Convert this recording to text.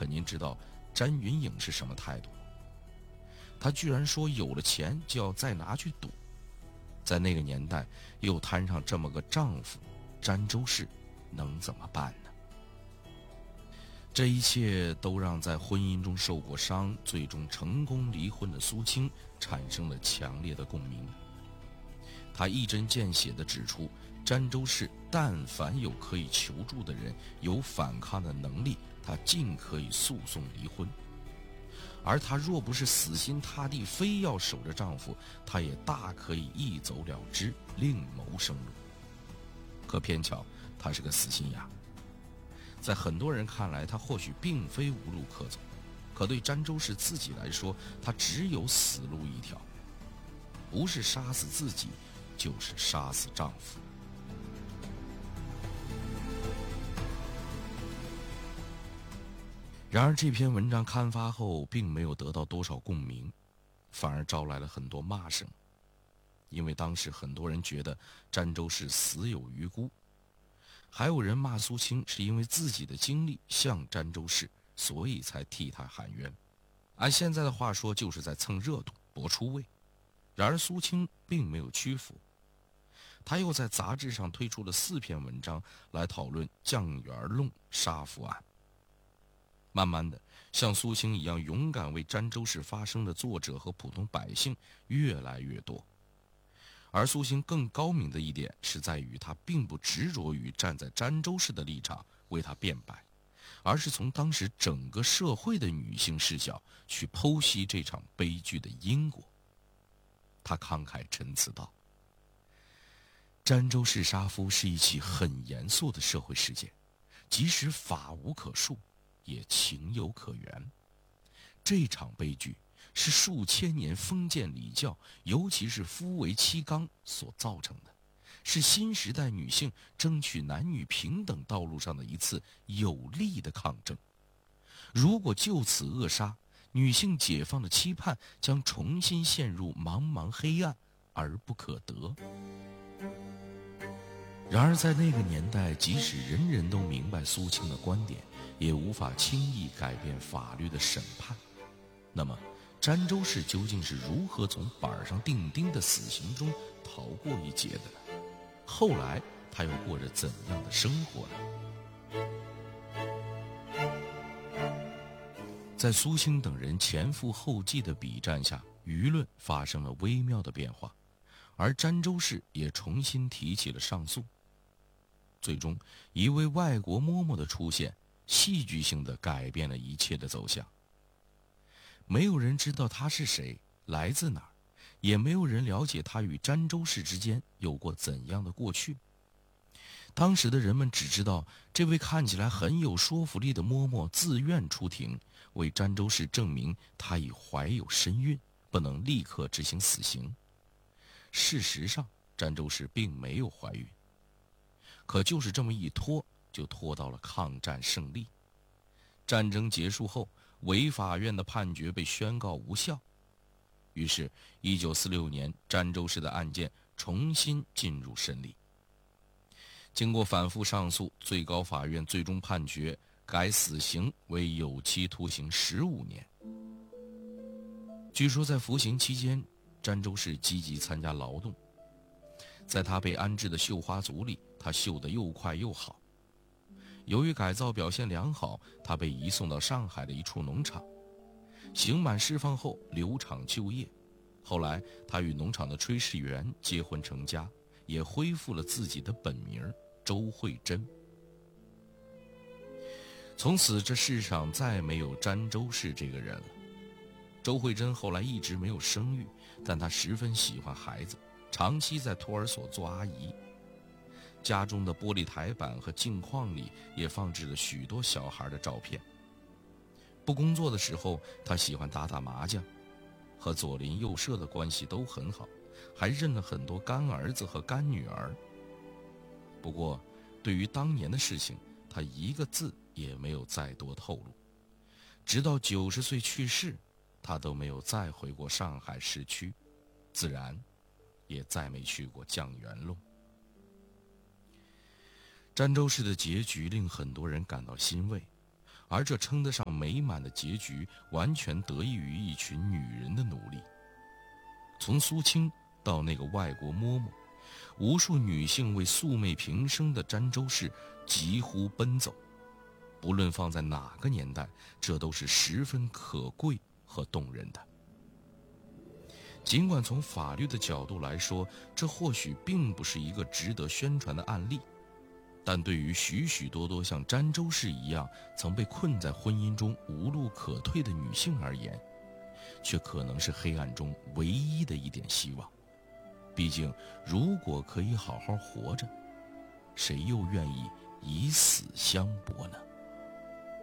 可您知道詹云颖是什么态度吗？她居然说有了钱就要再拿去赌。在那个年代又摊上这么个丈夫，詹周氏能怎么办呢？这一切都让在婚姻中受过伤，最终成功离婚的苏青产生了强烈的共鸣。他一针见血地指出，詹周氏但凡有可以求助的人，有反抗的能力，他尽可以诉讼离婚。而她若不是死心塌地非要守着丈夫，她也大可以一走了之，另谋生路。可偏巧她是个死心眼，在很多人看来，她或许并非无路可走，可对詹周氏自己来说，她只有死路一条，不是杀死自己，就是杀死丈夫。然而这篇文章刊发后并没有得到多少共鸣，反而招来了很多骂声。因为当时很多人觉得詹周氏死有余辜，还有人骂苏青是因为自己的经历像詹周氏，所以才替她喊冤。按现在的话说，就是在蹭热度搏出位。然而苏青并没有屈服，他又在杂志上推出了4篇文章来讨论酱园弄杀夫案。慢慢的，像苏青一样勇敢为詹周氏发声的作者和普通百姓越来越多。而苏青更高明的一点是在于，他并不执着于站在詹周氏的立场为他辩白，而是从当时整个社会的女性视角去剖析这场悲剧的因果。他慷慨陈词道：詹周氏杀夫是一起很严肃的社会事件，即使法无可述，也情有可原。这场悲剧是数千年封建礼教，尤其是夫为妻纲所造成的，是新时代女性争取男女平等道路上的一次有力的抗争。如果就此扼杀，女性解放的期盼将重新陷入茫茫黑暗而不可得。然而在那个年代，即使人人都明白苏青的观点，也无法轻易改变法律的审判。那么詹周氏究竟是如何从板上钉钉的死刑中逃过一劫的呢？后来他又过着怎样的生活呢？在苏青等人前赴后继的笔战下，舆论发生了微妙的变化，而詹周氏也重新提起了上诉。最终，一位外国嬷嬷的出现，戏剧性地改变了一切的走向。没有人知道他是谁，来自哪儿，也没有人了解他与詹周氏之间有过怎样的过去。当时的人们只知道，这位看起来很有说服力的嬷嬷自愿出庭，为詹周氏证明她已怀有身孕，不能立刻执行死刑。事实上，詹周氏并没有怀孕。可就是这么一拖，就拖到了抗战胜利。战争结束后，伪法院的判决被宣告无效。于是1946年，詹周氏的案件重新进入审理。经过反复上诉，最高法院最终判决改死刑为有期徒刑15年。据说在服刑期间，詹周氏积极参加劳动。在他被安置的绣花组里，他绣得又快又好。由于改造表现良好，他被移送到上海的一处农场。刑满释放后，留厂就业。后来，他与农场的炊事员结婚成家，也恢复了自己的本名周慧珍。从此，这世上再没有詹周氏这个人了。周慧珍后来一直没有生育，但她十分喜欢孩子，长期在托儿所做阿姨。家中的玻璃台板和镜框里也放置了许多小孩的照片。不工作的时候，她喜欢打打麻将，和左邻右舍的关系都很好，还认了很多干儿子和干女儿。不过，对于当年的事情，她一个字也没有再多透露。直到90岁去世，她都没有再回过上海市区，自然也再没去过酱园弄。詹周氏的结局令很多人感到欣慰， 而这称得上美满的结局，完全得益于一群女人的努力。从苏青到那个外国嬷嬷，无数女性为素昧平生的儋州市疾呼奔走。不论放在哪个年代，这都是十分可贵和动人的。尽管从法律的角度来说，这或许并不是一个值得宣传的案例，但对于许许多多像儋州市一样曾被困在婚姻中无路可退的女性而言，却可能是黑暗中唯一的一点希望。毕竟，如果可以好好活着，谁又愿意以死相搏呢？